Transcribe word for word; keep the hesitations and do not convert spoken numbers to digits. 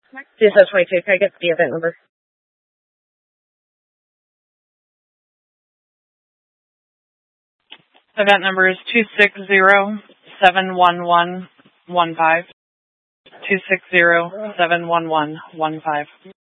D S O twenty-two, can I get the event number? Event number is two six zero seven one one one five. two six zero seven one one one five.